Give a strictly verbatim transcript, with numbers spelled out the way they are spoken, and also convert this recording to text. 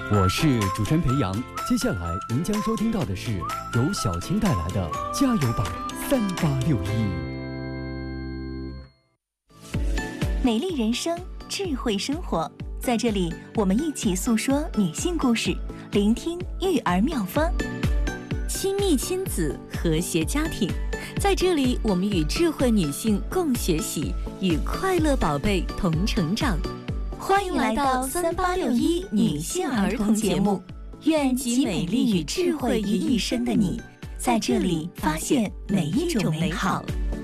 我是主持人裴阳，接下来您将收听到的是由小青带来的加油吧三八六一。 美丽人生，智慧生活，在这里我们一起诉说女性故事，聆听育儿妙方。 亲密亲子，和谐家庭，在这里我们与智慧女性共学习，与快乐宝贝同成长。 欢迎来到三八六一女性儿童节目，愿集美丽与智慧于一身的你，在这里发现每一种美好。